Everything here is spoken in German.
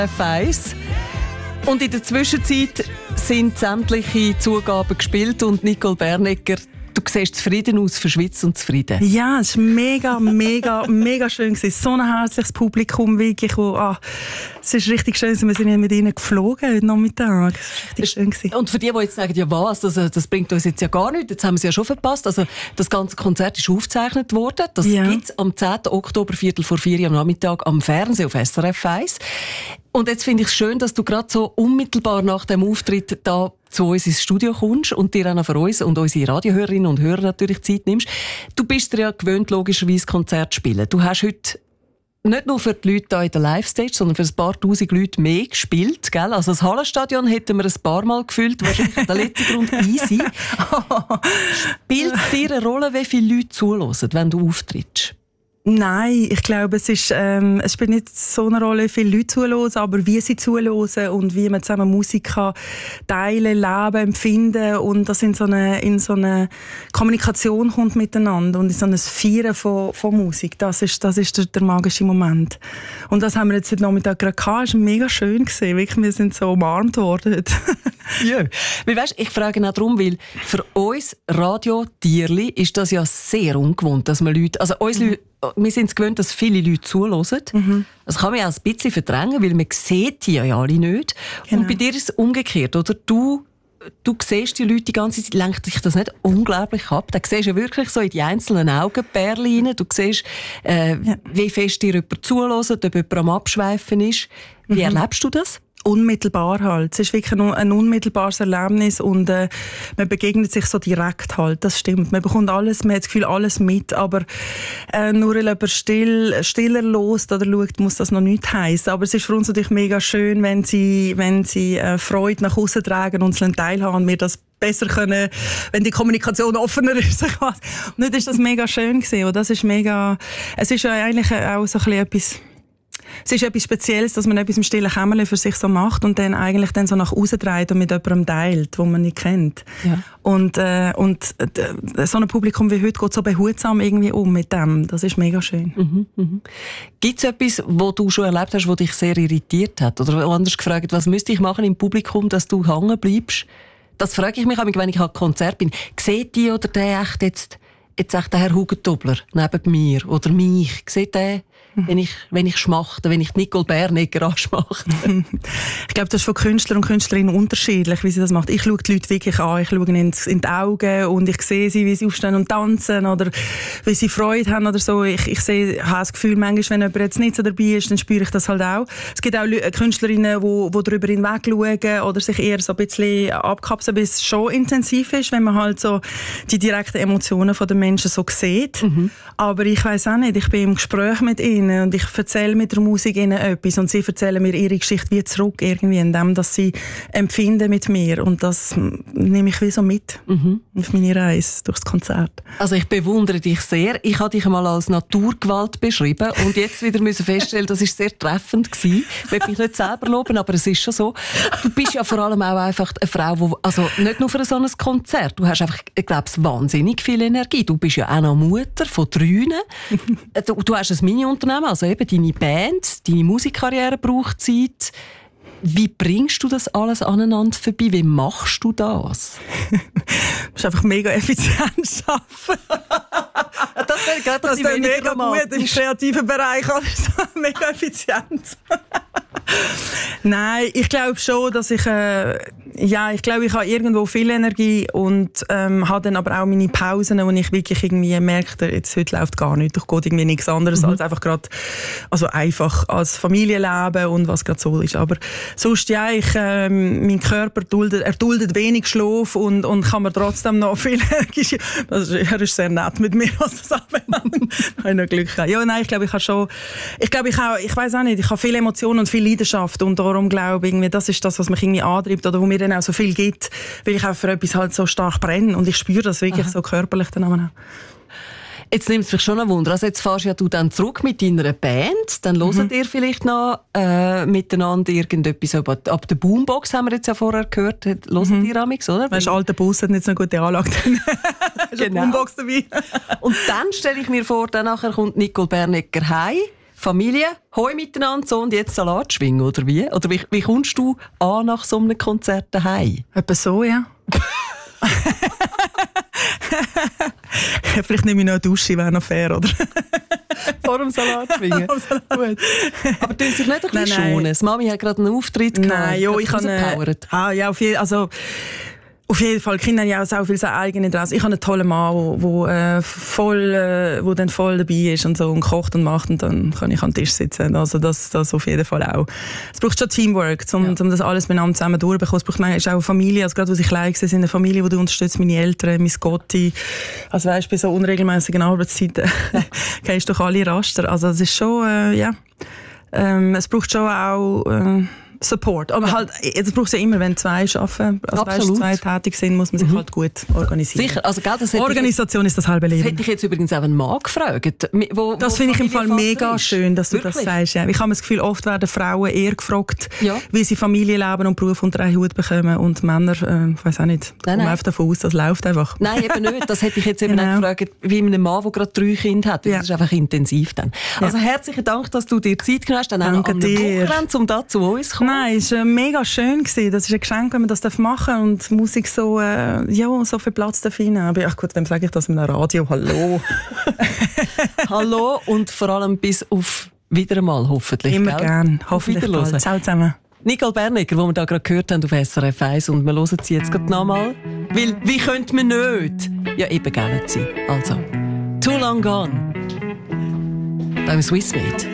F1. Und in der Zwischenzeit sind sämtliche Zugaben gespielt und Nicole Bernecker, du siehst zufrieden aus, verschwitzt und zufrieden. Ja, es war mega schön. So ein herzliches Publikum, wirklich. Es ist richtig schön, wir sind mit ihnen geflogen heute Nachmittag. Es war richtig schön. Und für die jetzt sagen, ja was, das bringt uns jetzt ja gar nichts, jetzt haben wir es ja schon verpasst. Also das ganze Konzert ist aufgezeichnet worden. Das gibt es am 10. Oktober, 3:45 am Nachmittag am Fernsehen auf SRF 1. Und jetzt finde ich es schön, dass du gerade so unmittelbar nach dem Auftritt da zu uns ins Studio kommst und dir auch noch für uns und unsere Radiohörerinnen und Hörer natürlich Zeit nimmst. Du bist dir ja gewöhnt, logischerweise Konzerte zu spielen. Du hast heute nicht nur für die Leute hier in der Live-Stage, sondern für ein paar tausend Leute mehr gespielt, gell? Also das Hallenstadion hätten wir ein paar Mal gefüllt, wahrscheinlich der letzte Grund easy. Spielt es dir eine Rolle, wie viele Leute zuhören, wenn du auftrittst? Nein, ich glaube, es spielt nicht so eine Rolle, wie viele Leute zuhören, aber wie sie zuhören und wie man zusammen Musik kann teilen, leben, empfinden und das in so eine Kommunikation kommt miteinander und in so ein Feiern von Musik. Das ist der magische Moment. Und das haben wir jetzt heute Nachmittag gerade gehabt. Es war mega schön gewesen. Wirklich, wir sind so umarmt worden. Ja. Weil weisst, ich frage auch darum, weil für uns Radio-Tierli ist das ja sehr ungewohnt, dass man Leute, also uns Leute, wir sind es gewöhnt, dass viele Leute zuhören. Das kann man ja auch ein bisschen verdrängen, weil man sieht die ja alle nicht. Genau. Und bei dir ist es umgekehrt, oder? Du siehst die Leute die ganze Zeit, lenkt dich das nicht unglaublich ab? Da siehst du ja wirklich so in die einzelnen Augenperlen rein. Du siehst, wie fest dir jemand zuhört, ob jemand am Abschweifen ist. Wie erlebst du das? Unmittelbar halt. Es ist wirklich ein unmittelbares Erlebnis und man begegnet sich so direkt halt. Das stimmt. Man bekommt alles, man hat das Gefühl, alles mit, aber nur weil jemand stiller lost oder schaut, muss das noch nicht heissen. Aber es ist für uns natürlich mega schön, wenn sie Freude nach außen tragen und uns teilhaben und wir das besser können, wenn die Kommunikation offener ist. Und nicht ist das mega schön gewesen. Und das ist mega, es ist ja eigentlich auch so ein bisschen etwas, es ist etwas Spezielles, dass man etwas im stillen Kämmerlein für sich so macht und dann eigentlich dann so nach außen treibt und mit jemandem teilt, den man nicht kennt. Ja. Und so ein Publikum wie heute geht so behutsam irgendwie um mit dem. Das ist mega schön. Gibt es etwas, was du schon erlebt hast, was dich sehr irritiert hat? Oder anders gefragt, was müsste ich machen im Publikum, dass du hängen bleibst? Das frage ich mich, wenn ich an Konzert bin. Sieht die oder der echt jetzt echt der Herr Hugentobler neben mir oder mich? Sieht der, wenn ich schmachte, wenn ich Nicole Bernecker anschmachte? Ich glaube, das ist von Künstler und Künstlerinnen unterschiedlich, wie sie das macht. Ich schaue die Leute wirklich an, ich schaue ihnen in die Augen und ich sehe sie, wie sie aufstehen und tanzen oder wie sie Freude haben oder so. Ich habe das Gefühl, manchmal, wenn jemand jetzt nicht so dabei ist, dann spüre ich das halt auch. Es gibt auch Künstlerinnen, die darüber hinweg schauen oder sich eher so ein bisschen abkapseln, weil es schon intensiv ist, wenn man halt so die direkten Emotionen der Menschen so sieht. Aber ich weiss auch nicht, ich bin im Gespräch mit ihnen und ich erzähle mit der Musik ihnen etwas und sie erzählen mir ihre Geschichte wie zurück, irgendwie in dem, dass sie empfinden mit mir und das nehme ich wie so mit auf meine Reise durchs Konzert. Also ich bewundere dich sehr. Ich habe dich einmal als Naturgewalt beschrieben und jetzt wieder müssen feststellen, das ist sehr treffend gewesen. Ich will mich nicht selber loben, aber es ist schon so. Du bist ja vor allem auch einfach eine Frau, die, also nicht nur für so ein Konzert, du hast einfach, ich glaube, wahnsinnig viel Energie. Du bist ja auch noch Mutter von 3. Du hast ein Mini-Unternehmen, also eben deine Band, deine Musikkarriere braucht Zeit. Wie bringst du das alles aneinander vorbei? Wie machst du das? Du musst einfach mega effizient arbeiten. Das ist mega gut im kreativen Bereich. Mega effizient. Nein, ich glaube schon, dass ich habe irgendwo viel Energie und habe dann aber auch meine Pausen, wo ich wirklich irgendwie merke, jetzt heute läuft gar nichts, ich gehe irgendwie nichts anderes als einfach gerade, also einfach als Familienleben und was gerade so ist. Aber sonst mein Körper duldet wenig Schlaf und kann mir trotzdem noch viel Energie. Er ist sehr nett mit mir, was das anbelangt. Da habe ich noch Glück gehabt. Ja, nein, ich glaube, ich weiss auch nicht, ich habe viele Emotionen und viel Leidenschaft und darum glaube ich, das ist das, was mich irgendwie antreibt oder wo mir dann auch so viel gibt, weil ich auch für etwas halt so stark brenne und ich spüre das wirklich so körperlich dann auch. Jetzt nimmt es mich schon ein Wunder. Also jetzt fährst ja du dann zurück mit deiner Band, dann hört ihr vielleicht noch miteinander irgendetwas ab der Boombox, haben wir jetzt ja vorher gehört, hört ihr amigs, oder? Weißt du, alter Bus hat nicht so eine gute Anlage. Ist eine Boombox dabei. Und dann stelle ich mir vor, dann nachher kommt Nicole Bernecker heim Familie, hoi miteinander, so und jetzt Salat schwingen, oder wie? Oder wie kommst du an nach so einem Konzert daheim? Etwa so, ja. Vielleicht nehme ich noch eine Dusche, wäre noch fair, oder? Vor dem Salat schwingen. Gut. Aber tun sich nicht ein bisschen schonen? Das Mami hat gerade einen Auftritt gehabt. Nein, jo, ich kann auf jeden Fall. Die Kinder haben ja auch so viel sein eigenes Interesse. Ich habe einen tollen Mann, der dann voll dabei ist und so und kocht und macht und dann kann ich am Tisch sitzen. Also das auf jeden Fall auch. Es braucht schon Teamwork, um das alles miteinander zusammen durchzubekommen. Es braucht manchmal auch eine Familie. Also gerade, als ich klein war, eine Familie, die du unterstützt, meine Eltern, mein Gotti. Also weißt, bei so unregelmäßigen Arbeitszeiten gehst du durch alle Raster. Also es ist schon, es braucht schon auch Support. Aber halt, das braucht es ja immer, wenn zwei arbeiten, also zwei tätig sind, muss man sich halt gut organisieren. Sicher, also gell, Organisation ist das halbe Leben. Das hätte ich jetzt übrigens auch einen Mann gefragt. Das finde ich im Fall mega schön, dass du das sagst. Ja. Ich habe das Gefühl, oft werden Frauen eher gefragt, wie sie Familienleben und Beruf unter einen Hut bekommen und Männer, ich weiss auch nicht, kommen einfach davon aus, das läuft einfach. Nein, eben nicht. Das hätte ich jetzt eben auch gefragt, wie einem Mann, der gerade 3 Kinder hat. Das ist einfach intensiv dann. Also herzlichen Dank, dass du dir Zeit genommen hast, dann auch am Wochenende, um da zu uns zu kommen. Nein, es war mega schön. Das ist ein Geschenk, wenn man das machen darf und Musik so viel Platz darf rein. Aber ach gut, dann sage ich das in einem Radio. Hallo. Hallo und vor allem bis auf wieder einmal, hoffentlich. Immer gern. Hoffentlich bald. Ciao zusammen. Nicole Bernecker, die wir da gerade gehört haben auf SRF 1 und wir hören sie jetzt gerade nochmal. Weil, wie könnte man nicht? Ja, eben gerne sie. Also, Too Long Gone. Beim Swissmade.